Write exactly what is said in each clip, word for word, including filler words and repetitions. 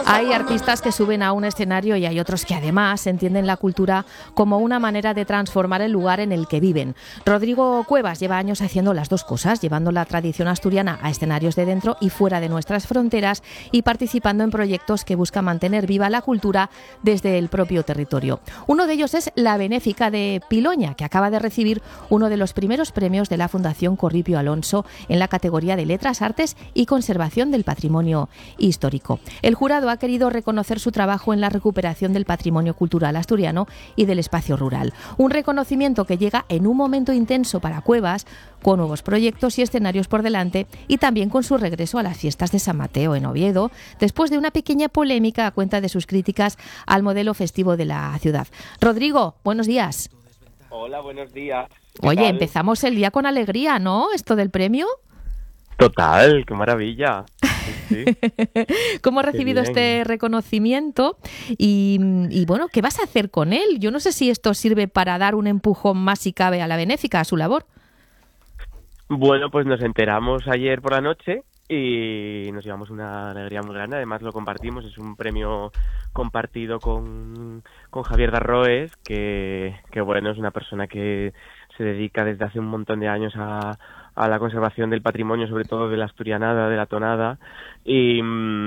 Hay artistas que suben a un escenario y hay otros que además entienden la cultura como una manera de transformar el lugar en el que viven. Rodrigo Cuevas lleva años haciendo las dos cosas, llevando la tradición asturiana a escenarios de dentro y fuera de nuestras fronteras y participando en proyectos que buscan mantener viva la cultura desde el propio territorio. Uno de ellos es la Benéfica de Piloña, que acaba de recibir uno de los primeros premios de la Fundación Corripio Alonso en la categoría de Letras, Artes y Conservación del Patrimonio Histórico. El jurado ha querido reconocer su trabajo en la recuperación del patrimonio cultural asturiano y del espacio rural. Un reconocimiento que llega en un momento intenso para Cuevas, con nuevos proyectos y escenarios por delante y también con su regreso a las fiestas de San Mateo en Oviedo, después de una pequeña polémica a cuenta de sus críticas al modelo festivo de la ciudad. Rodrigo, buenos días. Hola, buenos días. Oye, tal? Empezamos el día con alegría, ¿no? Esto del premio. Total, qué maravilla. Sí, sí. ¿Cómo has recibido este reconocimiento? Y, y bueno, ¿qué vas a hacer con él? Yo no sé si esto sirve para dar un empujón más si cabe a la Benéfica, a su labor. Bueno, pues nos enteramos ayer por la noche y nos llevamos una alegría muy grande. Además lo compartimos, es un premio compartido con, con Javier Darroes, que, que bueno, es una persona que se dedica desde hace un montón de años a, a la conservación del patrimonio, sobre todo de la asturianada, de la tonada, y...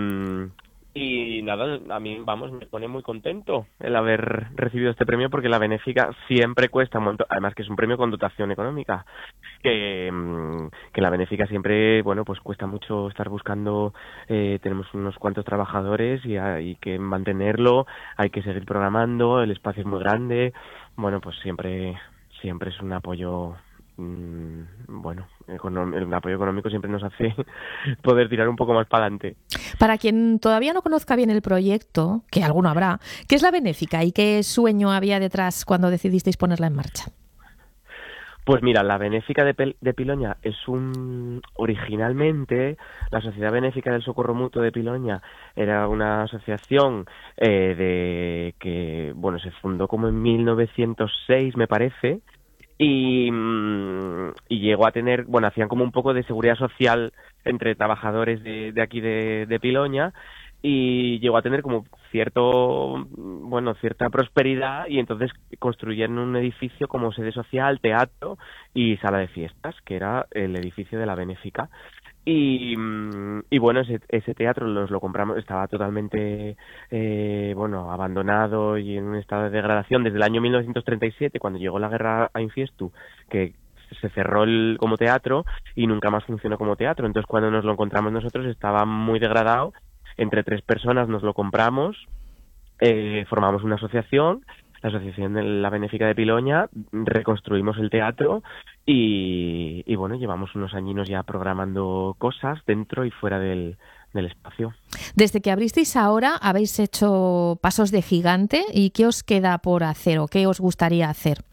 Y nada, a mí, vamos, me pone muy contento el haber recibido este premio porque la Benéfica siempre cuesta un montón, además que es un premio con dotación económica, que, que la Benéfica siempre, bueno, pues cuesta mucho estar buscando, eh, tenemos unos cuantos trabajadores y hay que mantenerlo, hay que seguir programando, el espacio es muy grande, bueno, pues siempre, siempre es un apoyo... bueno, el apoyo económico siempre nos hace poder tirar un poco más para adelante. Para quien todavía no conozca bien el proyecto, que alguno habrá, ¿qué es la Benéfica y qué sueño había detrás cuando decidisteis ponerla en marcha? Pues mira, la Benéfica de, Pel- de Piloña es un... Originalmente, la Sociedad Benéfica del Socorro Mutuo de Piloña era una asociación eh, de que, bueno, se fundó como en mil novecientos seis, me parece, Y, y llegó a tener, bueno, hacían como un poco de seguridad social entre trabajadores de, de aquí de, de Piloña y llegó a tener como cierto, bueno, cierta prosperidad y entonces construyeron un edificio como sede social, teatro y sala de fiestas, que era el edificio de la Benéfica. Y, y bueno, ese, ese teatro nos lo compramos, estaba totalmente eh, bueno, abandonado y en un estado de degradación desde el año mil novecientos treinta y siete, cuando llegó la guerra a Infiestu, que se cerró el, como teatro y nunca más funcionó como teatro. Entonces cuando nos lo encontramos nosotros estaba muy degradado, entre tres personas nos lo compramos, eh, formamos una asociación, la Asociación de la Benéfica de Piloña, reconstruimos el teatro y, y bueno, llevamos unos añinos ya programando cosas dentro y fuera del, del espacio. Desde que abristeis ahora habéis hecho pasos de gigante y ¿qué os queda por hacer o qué os gustaría hacer?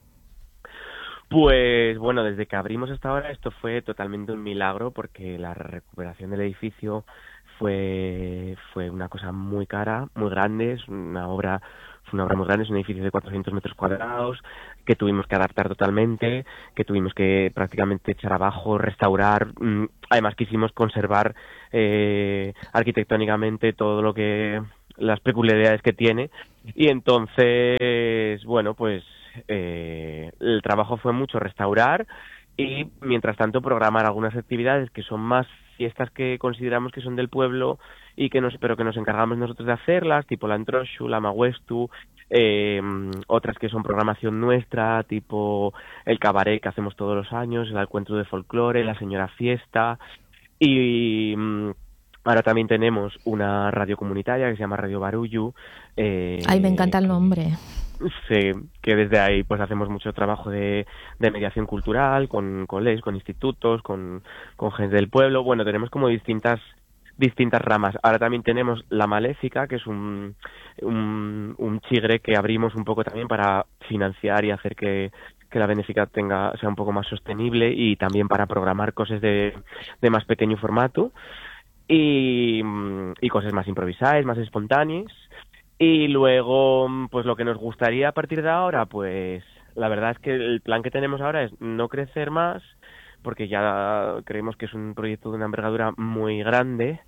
Pues bueno, desde que abrimos hasta ahora esto fue totalmente un milagro porque la recuperación del edificio fue, fue una cosa muy cara, muy grande, es una obra... Fue una obra muy grande, es un edificio de cuatrocientos metros cuadrados, que tuvimos que adaptar totalmente, que tuvimos que prácticamente echar abajo, restaurar. Además quisimos conservar eh, arquitectónicamente todo lo que, las peculiaridades que tiene. Y entonces, bueno, pues eh, el trabajo fue mucho restaurar y mientras tanto programar algunas actividades que son más fiestas que consideramos que son del pueblo y que nos, pero que nos encargamos nosotros de hacerlas, tipo la Antroshu, la Maguestu, eh, otras que son programación nuestra, tipo el cabaret que hacemos todos los años, el encuentro de folclore, la señora fiesta, y mm, ahora también tenemos una radio comunitaria que se llama Radio Barullo. Eh, Ay, me encanta el nombre. Sí, que desde ahí pues hacemos mucho trabajo de, de mediación cultural con colegios, con institutos, con, con gente del pueblo. Bueno, tenemos como distintas distintas ramas. Ahora también tenemos La Maléfica, que es un, un, un chigre que abrimos un poco también para financiar y hacer que, que la Benéfica tenga, sea un poco más sostenible y también para programar cosas de, de más pequeño formato y, y cosas más improvisadas, más espontáneas. Y luego, pues lo que nos gustaría a partir de ahora, pues la verdad es que el plan que tenemos ahora es no crecer más, porque ya creemos que es un proyecto de una envergadura muy grande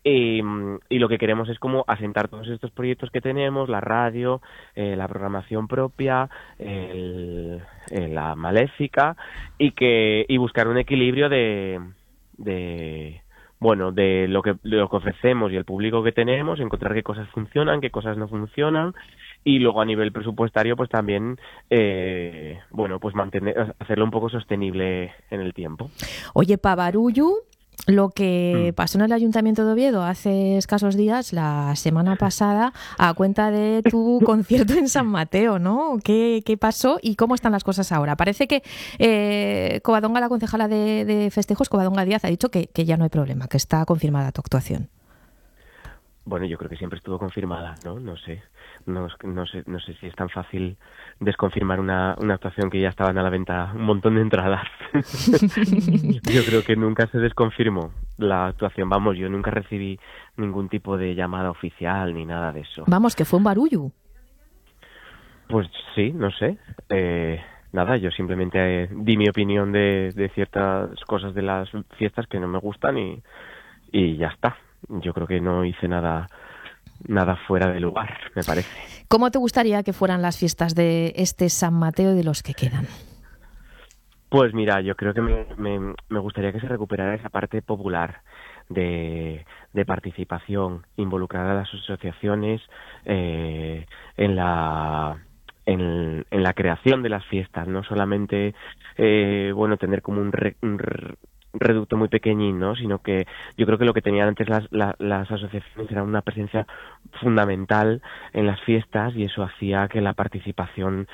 Y, y lo que queremos es como asentar todos estos proyectos que tenemos, la radio, eh, la programación propia, el, el, la maléfica, y que y buscar un equilibrio de, de bueno, de lo que de lo que ofrecemos y el público que tenemos, encontrar qué cosas funcionan, qué cosas no funcionan, y luego a nivel presupuestario pues también eh, bueno, pues mantener hacerlo un poco sostenible en el tiempo. Oye, pa barullo, lo que Mm. pasó en el Ayuntamiento de Oviedo hace escasos días, la semana pasada, a cuenta de tu concierto en San Mateo, ¿no? ¿Qué, qué pasó y cómo están las cosas ahora? Parece que eh, Covadonga, la concejala de, de festejos, Covadonga Díaz, ha dicho que, que ya no hay problema, que está confirmada tu actuación. Bueno, yo creo que siempre estuvo confirmada, ¿no? No sé, no, no sé, no sé si es tan fácil desconfirmar una, una actuación que ya estaban a la venta un montón de entradas. Yo creo que nunca se desconfirmó la actuación. Vamos, yo nunca recibí ningún tipo de llamada oficial ni nada de eso. Vamos, que fue un barullo. Pues sí, no sé. Eh, nada, yo simplemente eh, di mi opinión de, de ciertas cosas de las fiestas que no me gustan y, y ya está. Yo creo que no hice nada nada fuera de lugar, me parece. ¿Cómo te gustaría que fueran las fiestas de este San Mateo y de los que quedan? Pues mira, yo creo que me, me, me gustaría que se recuperara esa parte popular de, de participación, involucrar a las asociaciones eh, en la en, en la creación de las fiestas, no solamente eh, bueno tener como un, re, un re, reducto muy pequeñín, ¿no? Sino que yo creo que lo que tenían antes las, las, las asociaciones era una presencia fundamental en las fiestas, y eso hacía que la participación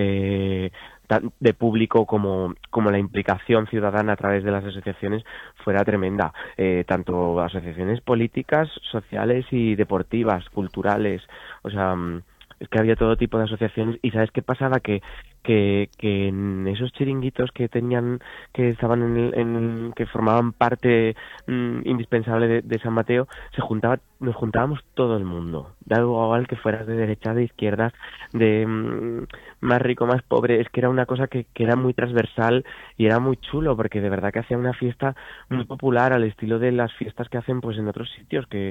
eh, de público como, como la implicación ciudadana a través de las asociaciones fuera tremenda, eh, tanto asociaciones políticas, sociales y deportivas, culturales, o sea, es que había todo tipo de asociaciones. Y ¿sabes qué pasaba? Que que, que en esos chiringuitos que tenían, que estaban en, el, en que formaban parte mmm, indispensable de, de San Mateo, se juntaba, nos juntábamos todo el mundo, da igual que fueras de derecha, de izquierda, de mmm, más rico, más pobre. Es que era una cosa que, que era muy transversal y era muy chulo, porque de verdad que hacía una fiesta muy popular al estilo de las fiestas que hacen pues en otros sitios, que,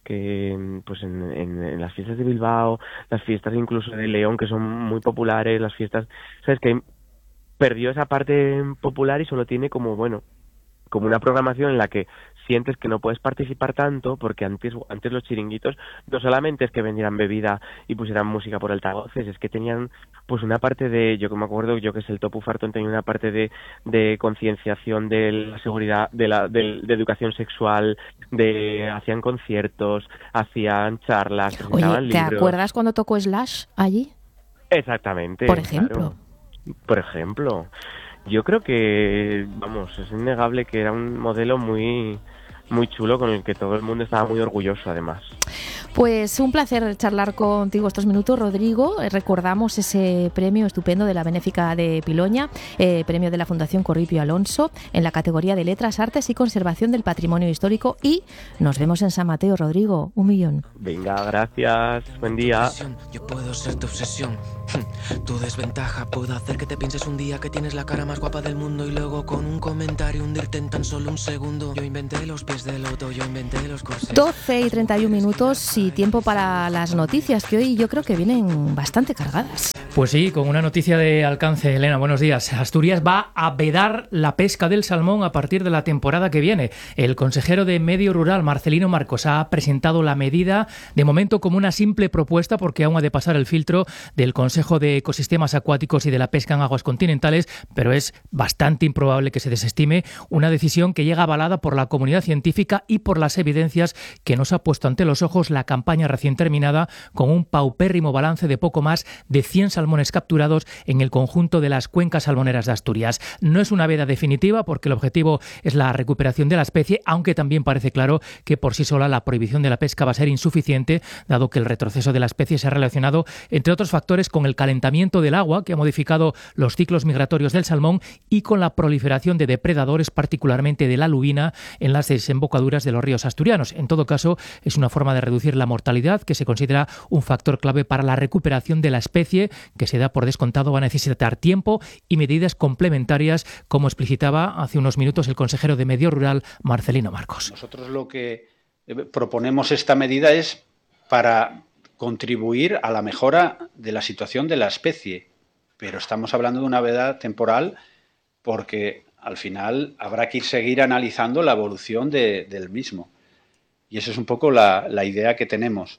que pues en, en, en las fiestas de Bilbao, las fiestas incluso de León, que son muy populares, las fiestas, sabes que perdió esa parte popular y solo tiene como, bueno, como una programación en la que sientes que no puedes participar tanto, porque antes antes los chiringuitos no solamente es que vendieran bebida y pusieran música por altavoces, es que tenían pues una parte de, yo que me acuerdo, yo que es el Topu Fartón, tenía una parte de, de concienciación de la seguridad, de la de, de educación sexual, de hacían conciertos, hacían charlas, presentaban Oye, ¿te libros. acuerdas cuando tocó Slash allí? Exactamente. Por ejemplo. Claro. Por ejemplo. Yo creo que, vamos, es innegable que era un modelo muy muy chulo con el que todo el mundo estaba muy orgulloso, además. Pues un placer charlar contigo estos minutos, Rodrigo. Recordamos ese premio estupendo de la Benéfica de Piloña, eh, premio de la Fundación Corripio Alonso, en la categoría de Letras, Artes y Conservación del Patrimonio Histórico. Y nos vemos en San Mateo, Rodrigo. Un millón. Venga, gracias. Buen día. Yo puedo ser tu obsesión. Tu desventaja puedo hacer que te pienses un día que tienes la cara más guapa del mundo y luego con un comentario hundirte en tan solo un segundo. Yo inventé los pies del loto, yo inventé los corsés. doce y treinta y un minutos y tiempo para las noticias, que hoy yo creo que vienen bastante cargadas. Pues sí, con una noticia de alcance. Elena, buenos días. Asturias va a vedar la pesca del salmón a partir de la temporada que viene. El consejero de Medio Rural, Marcelino Marcos, ha presentado la medida de momento como una simple propuesta, porque aún ha de pasar el filtro del Consejo de Ecosistemas Acuáticos y de la Pesca en Aguas Continentales, pero es bastante improbable que se desestime una decisión que llega avalada por la comunidad científica y por las evidencias que nos ha puesto ante los ojos la campaña recién terminada, con un paupérrimo balance de poco más de cien salmones capturados en el conjunto de las cuencas salmoneras de Asturias. No es una veda definitiva, porque el objetivo es la recuperación de la especie, aunque también parece claro que por sí sola la prohibición de la pesca va a ser insuficiente, dado que el retroceso de la especie se ha relacionado, entre otros factores, con el calentamiento del agua, que ha modificado los ciclos migratorios del salmón, y con la proliferación de depredadores, particularmente de la lubina, en las desembocaduras de los ríos asturianos. En todo caso, es una forma de reducir la mortalidad que se considera un factor clave para la recuperación de la especie, que se da por descontado va a necesitar tiempo y medidas complementarias, como explicitaba hace unos minutos el consejero de Medio Rural, Marcelino Marcos. Nosotros lo que eh, proponemos esta medida es para contribuir a la mejora de la situación de la especie, pero estamos hablando de una veda temporal porque al final habrá que ir seguir analizando la evolución de, del mismo. Y esa es un poco la, la idea que tenemos.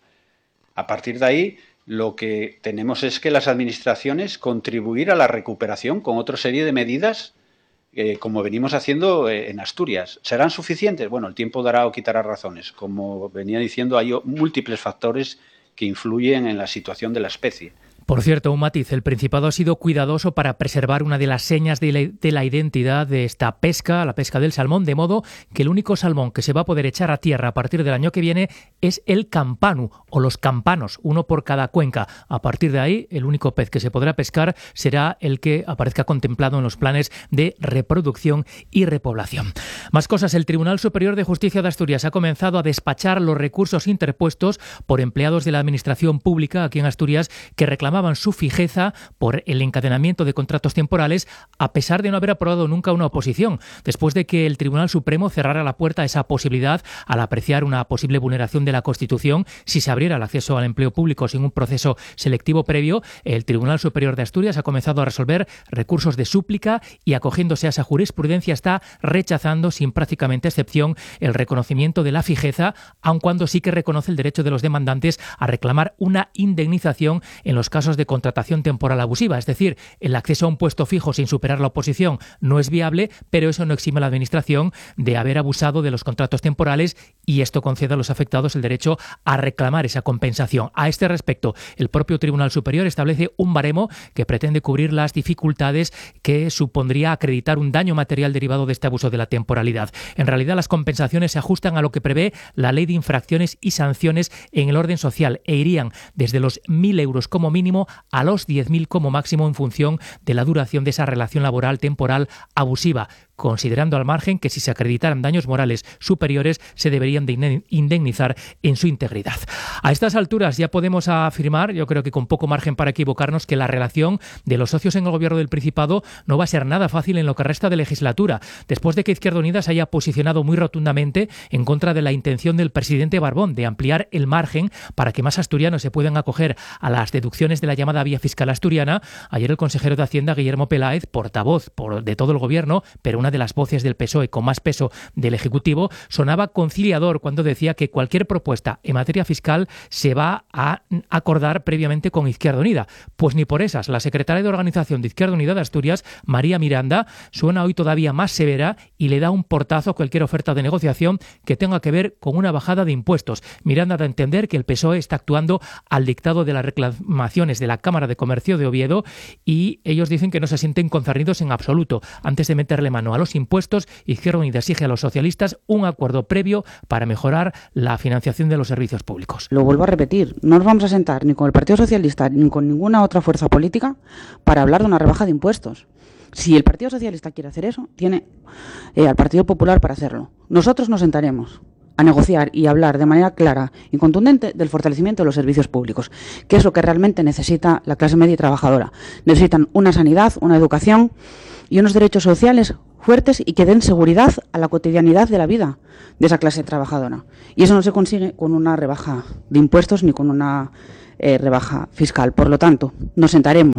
A partir de ahí, lo que tenemos es que las administraciones contribuir a la recuperación con otra serie de medidas, eh, como venimos haciendo eh, en Asturias. ¿Serán suficientes? Bueno, el tiempo dará o quitará razones. Como venía diciendo, hay múltiples factores que influyen en la situación de la especie. Por cierto, un matiz, el Principado ha sido cuidadoso para preservar una de las señas de la, de la identidad de esta pesca, la pesca del salmón, de modo que el único salmón que se va a poder echar a tierra a partir del año que viene es el campanu o los campanos, uno por cada cuenca. A partir de ahí, el único pez que se podrá pescar será el que aparezca contemplado en los planes de reproducción y repoblación. Más cosas, el Tribunal Superior de Justicia de Asturias ha comenzado a despachar los recursos interpuestos por empleados de la Administración Pública aquí en Asturias que reclamaban su fijeza por el encadenamiento de contratos temporales a pesar de no haber aprobado nunca una oposición, después de que el Tribunal Supremo cerrara la puerta a esa posibilidad al apreciar una posible vulneración de la Constitución si se abriera el acceso al empleo público sin un proceso selectivo previo. El Tribunal Superior de Asturias ha comenzado a resolver recursos de súplica y, acogiéndose a esa jurisprudencia, está rechazando sin prácticamente excepción el reconocimiento de la fijeza, aun cuando sí que reconoce el derecho de los demandantes a reclamar una indemnización en los casos de contratación temporal abusiva. Es decir, el acceso a un puesto fijo sin superar la oposición no es viable, pero eso no exime a la Administración de haber abusado de los contratos temporales y esto concede a los afectados el derecho a reclamar esa compensación. A este respecto, el propio Tribunal Superior establece un baremo que pretende cubrir las dificultades que supondría acreditar un daño material derivado de este abuso de la temporalidad. En realidad, las compensaciones se ajustan a lo que prevé la Ley de Infracciones y Sanciones en el orden social e irían desde los mil euros como mínimo a los diez mil como máximo en función de la duración de esa relación laboral temporal abusiva, considerando al margen que si se acreditaran daños morales superiores se deberían de indemnizar en su integridad. A estas alturas ya podemos afirmar, yo creo que con poco margen para equivocarnos, que la relación de los socios en el Gobierno del Principado no va a ser nada fácil en lo que resta de legislatura, después de que Izquierda Unida se haya posicionado muy rotundamente en contra de la intención del presidente Barbón de ampliar el margen para que más asturianos se puedan acoger a las deducciones de la llamada vía fiscal asturiana. Ayer el consejero de Hacienda, Guillermo Peláez, portavoz por, de todo el Gobierno, pero una de las voces del P S O E con más peso del Ejecutivo, sonaba conciliador cuando decía que cualquier propuesta en materia fiscal se va a acordar previamente con Izquierda Unida. Pues ni por esas. La secretaria de Organización de Izquierda Unida de Asturias, María Miranda, suena hoy todavía más severa y le da un portazo a cualquier oferta de negociación que tenga que ver con una bajada de impuestos. Miranda da a entender que el P S O E está actuando al dictado de las reclamaciones de la Cámara de Comercio de Oviedo y ellos dicen que no se sienten concernidos en absoluto. Antes de meterle mano a los impuestos, Izquierda Unida exige a los socialistas un acuerdo previo para mejorar la financiación de los servicios públicos. Lo vuelvo a repetir, no nos vamos a sentar ni con el Partido Socialista ni con ninguna otra fuerza política para hablar de una rebaja de impuestos. Si el Partido Socialista quiere hacer eso, tiene eh, al Partido Popular para hacerlo. Nosotros nos sentaremos a negociar y hablar de manera clara y contundente del fortalecimiento de los servicios públicos, que es lo que realmente necesita la clase media y trabajadora. Necesitan una sanidad, una educación y unos derechos sociales fuertes y que den seguridad a la cotidianidad de la vida de esa clase trabajadora. Y eso no se consigue con una rebaja de impuestos ni con una eh, rebaja fiscal. Por lo tanto, nos sentaremos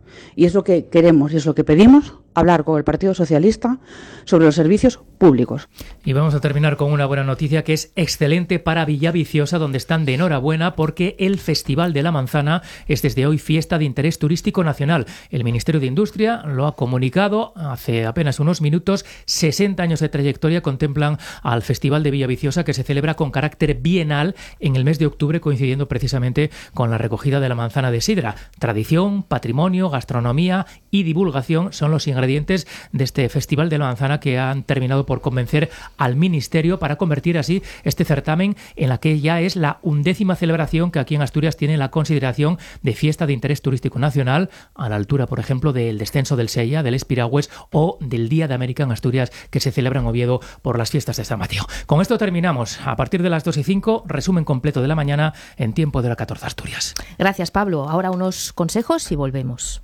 y es lo que queremos y es lo que pedimos, hablar con el Partido Socialista sobre los servicios públicos. Y vamos a terminar con una buena noticia que es excelente para Villaviciosa, donde están de enhorabuena porque el Festival de la Manzana es desde hoy fiesta de interés turístico nacional. El Ministerio de Industria lo ha comunicado hace apenas unos minutos. sesenta años de trayectoria contemplan al Festival de Villaviciosa, que se celebra con carácter bienal en el mes de octubre, coincidiendo precisamente con la recogida de la manzana de sidra. Tradición, patrimonio, gastronomía y divulgación son los ingredientes de este Festival de la Manzana que han terminado por convencer al Ministerio para convertir así este certamen en la que ya es la undécima celebración que aquí en Asturias tiene la consideración de fiesta de interés turístico nacional, a la altura, por ejemplo, del descenso del Sella, del Espiragües o del Día de América en Asturias, que se celebra en Oviedo por las fiestas de San Mateo. Con esto terminamos. A partir de las dos y cinco, resumen completo de la mañana en Tiempo de la catorce Asturias. Gracias, Pablo. Ahora unos consejos y volvemos.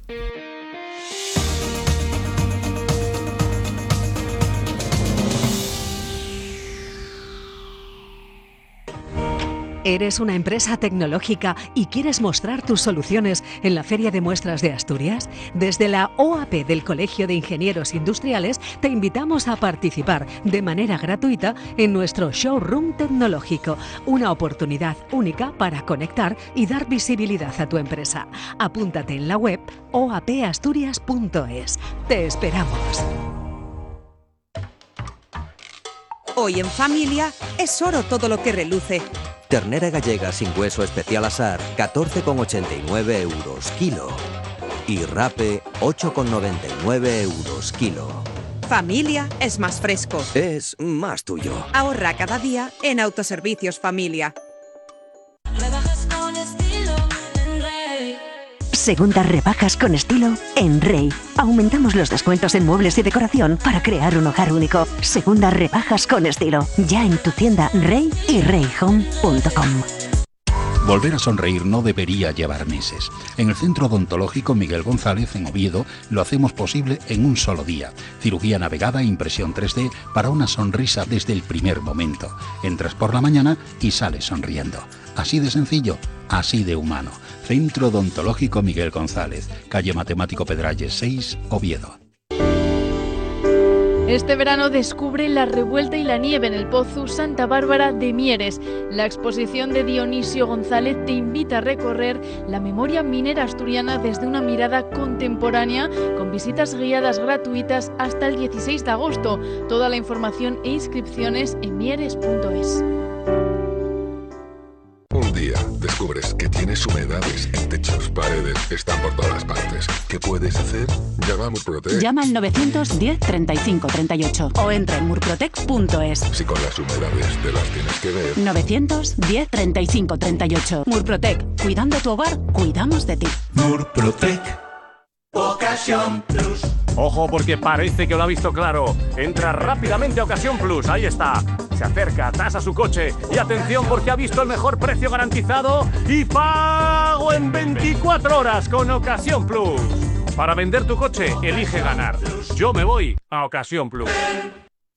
¿Eres una empresa tecnológica y quieres mostrar tus soluciones en la Feria de Muestras de Asturias? Desde la O A P del Colegio de Ingenieros Industriales te invitamos a participar de manera gratuita en nuestro showroom tecnológico, una oportunidad única para conectar y dar visibilidad a tu empresa. Apúntate en la web o a p asturias punto es. Te esperamos. Hoy en familia es oro todo lo que reluce. Ternera gallega sin hueso especial asar, catorce con ochenta y nueve euros kilo. Y rape, ocho con noventa y nueve euros kilo. Familia es más fresco. Es más tuyo. Ahorra cada día en Autoservicios Familia. Segundas rebajas con estilo en Rey. Aumentamos los descuentos en muebles y decoración para crear un hogar único. Segundas rebajas con estilo. Ya en tu tienda Rey y rey home punto com. Volver a sonreír no debería llevar meses. En el Centro Odontológico Miguel González, en Oviedo, lo hacemos posible en un solo día. Cirugía navegada e impresión tres D para una sonrisa desde el primer momento. Entras por la mañana y sales sonriendo. Así de sencillo, así de humano. Centro Odontológico Miguel González, calle Matemático Pedralles seis, Oviedo. Este verano descubre la revuelta y la nieve en el Pozu Santa Bárbara de Mieres. La exposición de Dionisio González te invita a recorrer la memoria minera asturiana desde una mirada contemporánea, con visitas guiadas gratuitas hasta el dieciséis de agosto. Toda la información e inscripciones en mieres punto es. Un día descubres que tienes humedades en techos, paredes, están por todas partes. ¿Qué puedes hacer? Llama a Murprotec. Llama al novecientos diez treinta y cinco treinta y ocho o entra en murprotec punto es. Si con las humedades te las tienes que ver. novecientos diez treinta y cinco treinta y ocho. Murprotec. Cuidando tu hogar, cuidamos de ti. Murprotec. Ocasión Plus. Ojo, porque parece que lo ha visto claro. Entra rápidamente a Ocasión Plus. Ahí está. Se acerca, tasa su coche. Y atención, porque ha visto el mejor precio garantizado y pago en veinticuatro horas con Ocasión Plus. Para vender tu coche, elige ganar. Yo me voy a Ocasión Plus.